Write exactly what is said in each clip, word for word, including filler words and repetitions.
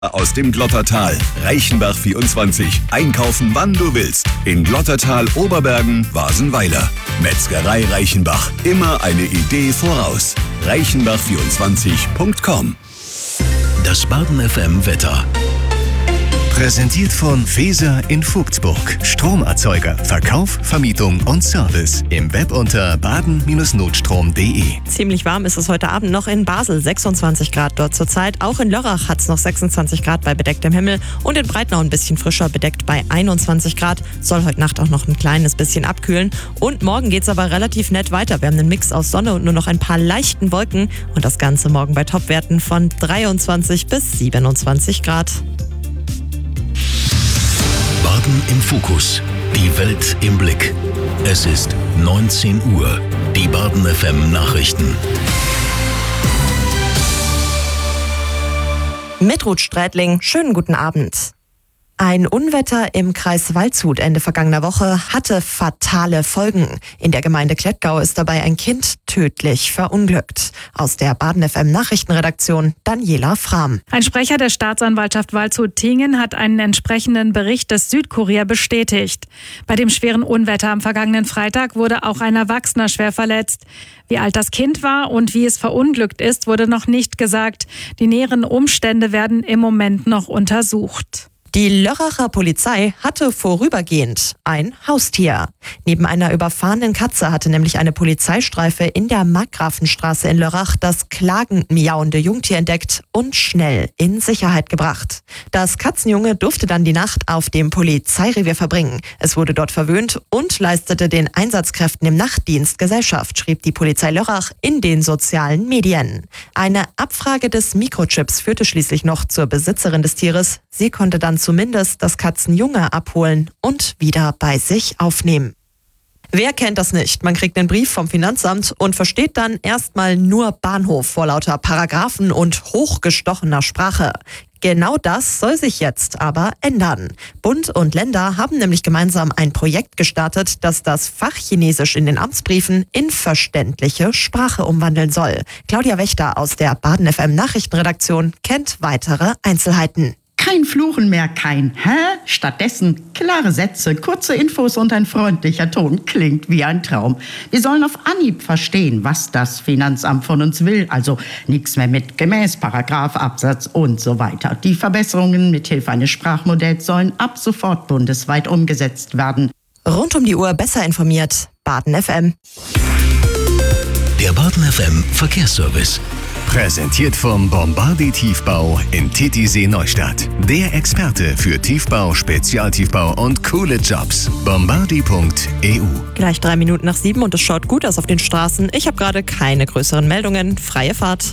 Aus dem Glottertal. Reichenbach vierundzwanzig. Einkaufen, wann du willst. In Glottertal, Oberbergen, Wasenweiler. Metzgerei Reichenbach. Immer eine Idee voraus. reichenbach vierundzwanzig punkt com. Das Baden F M Wetter. Präsentiert von Weser in Vogtsburg. Stromerzeuger, Verkauf, Vermietung und Service. Im Web unter baden Notstrom punkt de. Ziemlich warm ist es heute Abend noch in Basel, sechsundzwanzig Grad dort zurzeit. Auch in Lörrach hat es noch sechsundzwanzig Grad bei bedecktem Himmel und in Breitnau ein bisschen frischer, bedeckt bei einundzwanzig Grad. Soll heute Nacht auch noch ein kleines bisschen abkühlen. Und morgen geht es aber relativ nett weiter. Wir haben einen Mix aus Sonne und nur noch ein paar leichten Wolken. Und das Ganze morgen bei Topwerten von dreiundzwanzig bis siebenundzwanzig Grad. Baden im Fokus. Die Welt im Blick. Es ist neunzehn Uhr. Die Baden F M Nachrichten. Mit Ruth Strätling, schönen guten Abend. Ein Unwetter im Kreis Waldshut Ende vergangener Woche hatte fatale Folgen. In der Gemeinde Klettgau ist dabei ein Kind tödlich verunglückt. Aus der Baden F M Nachrichtenredaktion Daniela Frahm. Ein Sprecher der Staatsanwaltschaft Waldshut-Tiengen hat einen entsprechenden Bericht des Südkurier bestätigt. Bei dem schweren Unwetter am vergangenen Freitag wurde auch ein Erwachsener schwer verletzt. Wie alt das Kind war und wie es verunglückt ist, wurde noch nicht gesagt. Die näheren Umstände werden im Moment noch untersucht. Die Lörracher Polizei hatte vorübergehend ein Haustier. Neben einer überfahrenen Katze hatte nämlich eine Polizeistreife in der Markgrafenstraße in Lörrach das klagend miauende Jungtier entdeckt und schnell in Sicherheit gebracht. Das Katzenjunge durfte dann die Nacht auf dem Polizeirevier verbringen. Es wurde dort verwöhnt und leistete den Einsatzkräften im Nachtdienst Gesellschaft, schrieb die Polizei Lörrach in den sozialen Medien. Eine Abfrage des Mikrochips führte schließlich noch zur Besitzerin des Tieres. Sie konnte dann zumindest das Katzenjunge abholen und wieder bei sich aufnehmen. Wer kennt das nicht? Man kriegt einen Brief vom Finanzamt und versteht dann erstmal nur Bahnhof vor lauter Paragraphen und hochgestochener Sprache. Genau das soll sich jetzt aber ändern. Bund und Länder haben nämlich gemeinsam ein Projekt gestartet, das das Fach Chinesisch in den Amtsbriefen in verständliche Sprache umwandeln soll. Claudia Wächter aus der Baden F M Nachrichtenredaktion kennt weitere Einzelheiten. Kein Fluchen mehr, kein Hä? Stattdessen klare Sätze, kurze Infos und ein freundlicher Ton. Klingt wie ein Traum. Wir sollen auf Anhieb verstehen, was das Finanzamt von uns will. Also nichts mehr mit gemäß, Paragraph, Absatz und so weiter. Die Verbesserungen mithilfe eines Sprachmodells sollen ab sofort bundesweit umgesetzt werden. Rund um die Uhr besser informiert. Baden F M. Der Baden F M Verkehrsservice. Präsentiert vom Bombardi Tiefbau in Titisee Neustadt. Der Experte für Tiefbau, Spezialtiefbau und coole Jobs. bombardi punkt e u. Gleich drei Minuten nach sieben und es schaut gut aus auf den Straßen. Ich habe gerade keine größeren Meldungen. Freie Fahrt.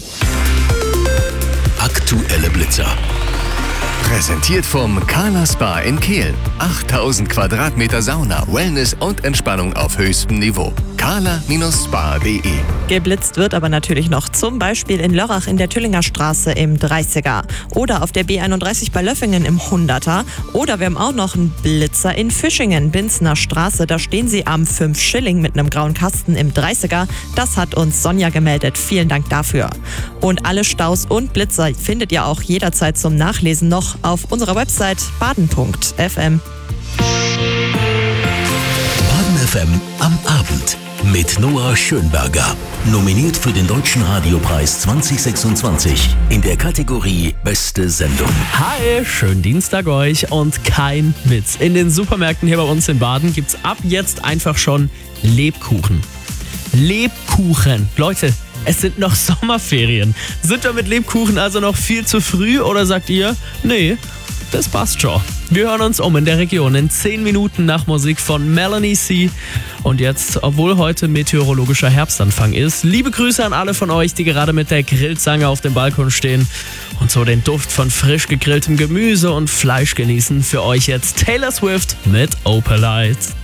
Aktuelle Blitzer. Präsentiert vom Kala Spa in Kehl. achttausend Quadratmeter Sauna, Wellness und Entspannung auf höchstem Niveau. kala Spa punkt de. Geblitzt wird aber natürlich noch, zum Beispiel in Lörrach in der Tüllinger Straße im dreißiger oder auf der B einunddreißig bei Löffingen im hunderter oder wir haben auch noch einen Blitzer in Fischingen, Binzner Straße, da stehen sie am fünf Schilling mit einem grauen Kasten im dreißiger. Das hat uns Sonja gemeldet, vielen Dank dafür. Und alle Staus und Blitzer findet ihr auch jederzeit zum Nachlesen noch auf unserer Website baden punkt f m. Baden F M am Abend mit Noah Schönberger. Nominiert für den Deutschen Radiopreis zwanzig sechsundzwanzig in der Kategorie Beste Sendung. Hi, schönen Dienstag euch und kein Witz. In den Supermärkten hier bei uns in Baden gibt's ab jetzt einfach schon Lebkuchen. Lebkuchen. Leute, es sind noch Sommerferien. Sind wir mit Lebkuchen also noch viel zu früh oder sagt ihr, nee, das passt schon. Wir hören uns um in der Region in zehn Minuten nach Musik von Melanie C. Und jetzt, obwohl heute meteorologischer Herbstanfang ist, liebe Grüße an alle von euch, die gerade mit der Grillzange auf dem Balkon stehen und so den Duft von frisch gegrilltem Gemüse und Fleisch genießen. Für euch jetzt Taylor Swift mit Opalite.